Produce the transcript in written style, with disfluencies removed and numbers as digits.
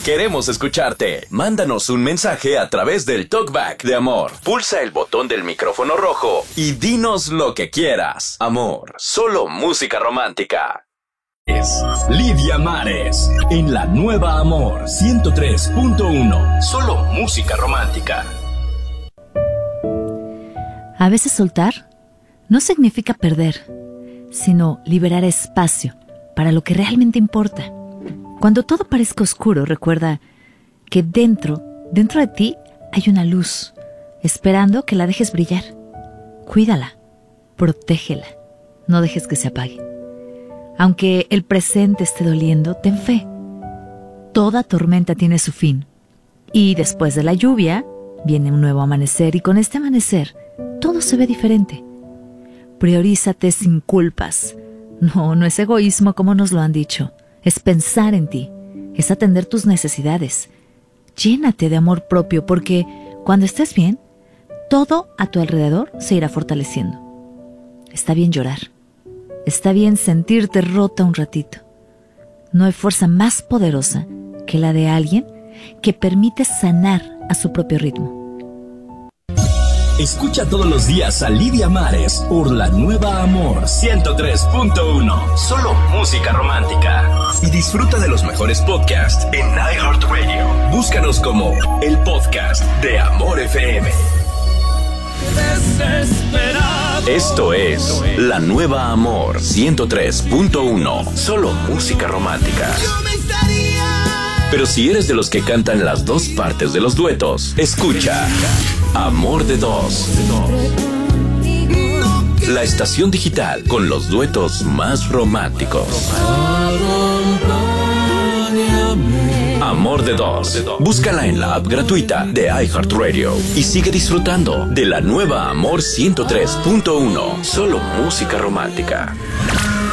Queremos escucharte. Mándanos un mensaje a través del Talkback de Amor. Pulsa el botón del micrófono rojo y dinos lo que quieras. Amor, solo música romántica. Es Lidia Mares en la nueva Amor 103.1. Solo música romántica. A veces soltar no significa perder, sino liberar espacio para lo que realmente importa. Cuando todo parezca oscuro, recuerda que dentro de ti hay una luz, esperando que la dejes brillar. Cuídala, protégela, no dejes que se apague. Aunque el presente esté doliendo, ten fe. Toda tormenta tiene su fin. Y después de la lluvia, viene un nuevo amanecer, y con este amanecer, todo se ve diferente. Priorízate sin culpas. No es egoísmo como nos lo han dicho. Es pensar en ti, es atender tus necesidades. Llénate de amor propio, porque cuando estés bien, todo a tu alrededor se irá fortaleciendo. Está bien llorar, está bien sentirte rota un ratito. No hay fuerza más poderosa que la de alguien que permite sanar a su propio ritmo. Escucha todos los días a Lidia Mares por la nueva Amor 103.1. Solo música romántica. Y disfruta de los mejores podcasts en iHeartRadio. Búscanos como el podcast de Amor FM. Esto es la nueva Amor 103.1. Solo música romántica. Pero si eres de los que cantan las dos partes de los duetos, escucha Amor de Dos. La estación digital con los duetos más románticos. Amor de Dos. Búscala en la app gratuita de iHeartRadio y sigue disfrutando de la nueva Amor 103.1. Solo música romántica.